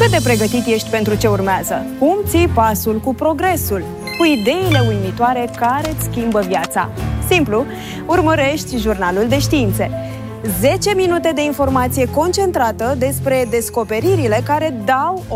Cât de pregătit ești pentru ce urmează? Cum ții pasul cu progresul? Cu ideile uimitoare care îți schimbă viața? Simplu, urmărești Jurnalul de Științe. 10 minute de informație concentrată despre descoperirile care dau